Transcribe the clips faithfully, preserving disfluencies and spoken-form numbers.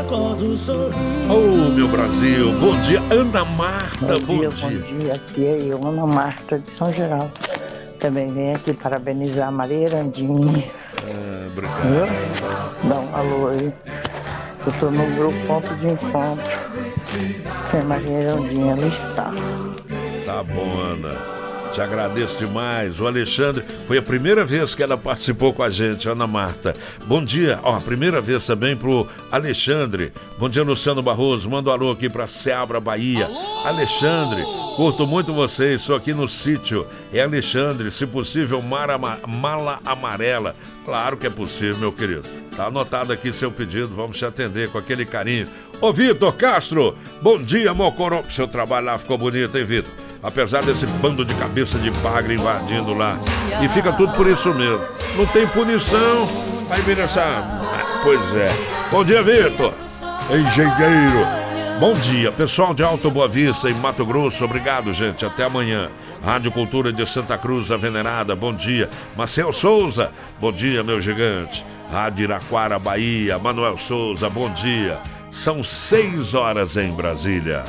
Oh, meu Brasil, bom dia, Ana Marta, Bom dia, bom dia. bom dia, aqui é eu, Ana Marta de São Geraldo. Também venho aqui parabenizar a Maria Erandinha. Ah, Viu? obrigado. Dá um alô aí. Eu tô no grupo Ponto de Encontro. Tem Maria Erandinha, ela está. Tá bom, Ana. Te agradeço demais. O Alexandre, foi a primeira vez que ela participou com a gente, Ana Marta. Bom dia. Ó, a primeira vez também pro Alexandre. Bom dia, Luciano Barroso. Manda um alô aqui pra Seabra, Bahia. Alô! Alexandre, curto muito vocês. Sou aqui no sítio. É Alexandre, se possível, Mara, Mala Amarela. Claro que é possível, meu querido. Tá anotado aqui seu pedido. Vamos te atender com aquele carinho. Ô, Vitor Castro. Bom dia, Mocoró. Seu trabalho lá ficou bonito, hein, Vitor? Apesar desse bando de cabeça de bagre invadindo lá. E fica tudo por isso mesmo. Não tem punição. Vai vir essa... Ah, pois é. Bom dia, Vitor. Engenheiro. Bom dia, pessoal de Alto Boa Vista, em Mato Grosso. Obrigado, gente. Até amanhã. Rádio Cultura de Santa Cruz, a Venerada. Bom dia. Marcel Souza. Bom dia, meu gigante. Rádio Iraquara, Bahia. Manuel Souza. Bom dia. São seis horas em Brasília.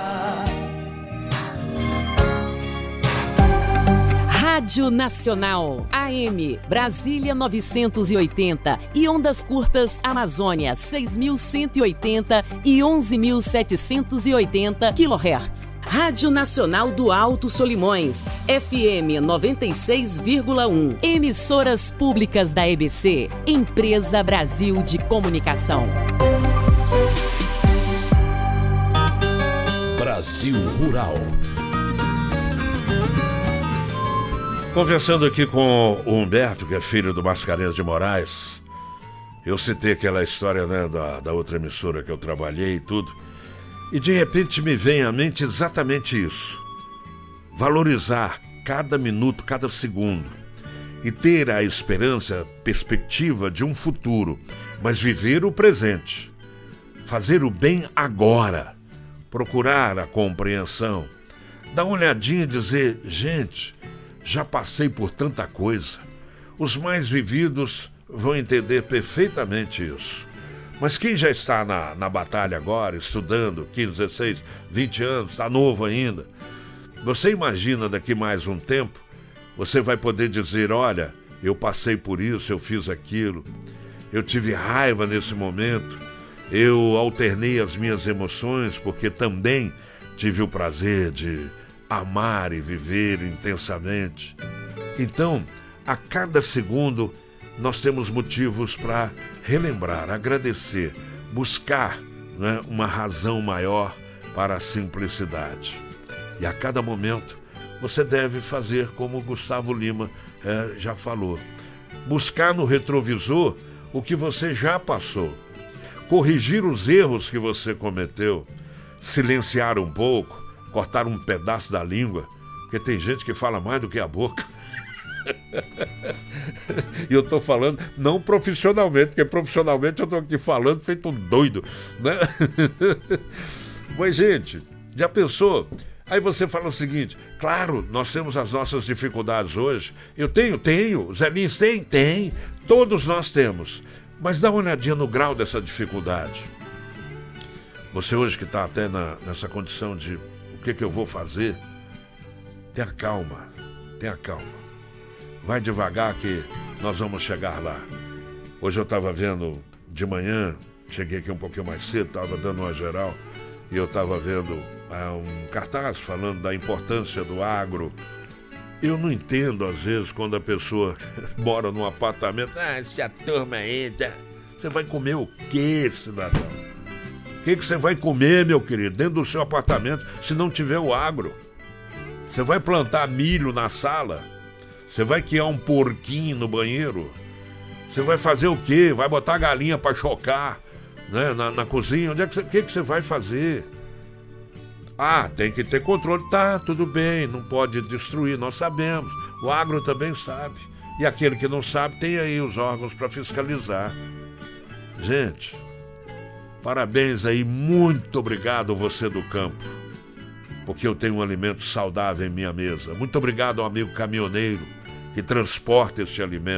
Rádio Nacional, A M, Brasília novecentos e oitenta e ondas curtas Amazônia seis mil cento e oitenta e onze mil setecentos e oitenta quilohertz. Rádio Nacional do Alto Solimões, F M noventa e seis vírgula um. Emissoras públicas da E B C, Empresa Brasil de Comunicação. Brasil Rural. Conversando aqui com o Humberto, que é filho do Mascarenhas de Moraes, eu citei aquela história, né, da, da outra emissora que eu trabalhei e tudo, e de repente me vem à mente exatamente isso: valorizar cada minuto, cada segundo, e ter a esperança, a perspectiva de um futuro, mas viver o presente, fazer o bem agora, procurar a compreensão, dar uma olhadinha e dizer, gente, já passei por tanta coisa. Os mais vividos vão entender perfeitamente isso. Mas quem já está na, na batalha agora, estudando, quinze, dezesseis, vinte anos, está novo ainda, você imagina daqui mais um tempo, você vai poder dizer, olha, eu passei por isso, eu fiz aquilo, eu tive raiva nesse momento, eu alternei as minhas emoções, porque também tive o prazer de amar e viver intensamente. Então, a cada segundo, nós temos motivos para relembrar, agradecer, buscar, né, uma razão maior para a simplicidade. E a cada momento, você deve fazer como Gustavo Lima é, já falou. Buscar no retrovisor o que você já passou. Corrigir os erros que você cometeu. Silenciar um pouco. Cortar um pedaço da língua, porque tem gente que fala mais do que a boca. E eu tô falando não profissionalmente, porque profissionalmente eu tô aqui falando feito um doido, né? Mas, gente, já pensou? Aí você fala o seguinte, claro, nós temos as nossas dificuldades hoje. Eu tenho, tenho, o Zé Lins tem, tem, todos nós temos. Mas dá uma olhadinha no grau dessa dificuldade. Você hoje que está até na, nessa condição de o que, que eu vou fazer, tenha calma, tenha calma. Vai devagar que nós vamos chegar lá. Hoje eu estava vendo de manhã, cheguei aqui um pouquinho mais cedo, estava dando uma geral, e eu estava vendo ah, um cartaz falando da importância do agro. Eu não entendo, às vezes, quando a pessoa mora num apartamento, ah, essa turma aí, tá... Você vai comer o quê, cidadão? O que, que você vai comer, meu querido, dentro do seu apartamento, se não tiver o agro? Você vai plantar milho na sala? Você vai criar um porquinho no banheiro? Você vai fazer o quê? Vai botar a galinha para chocar, né, na, na cozinha? Onde é que você, o que, que você vai fazer? Ah, tem que ter controle. Tá, tudo bem, não pode destruir, nós sabemos. O agro também sabe. E aquele que não sabe, tem aí os órgãos para fiscalizar. Gente... Parabéns aí, muito obrigado você do campo, porque eu tenho um alimento saudável em minha mesa. Muito obrigado ao amigo caminhoneiro que transporta este alimento.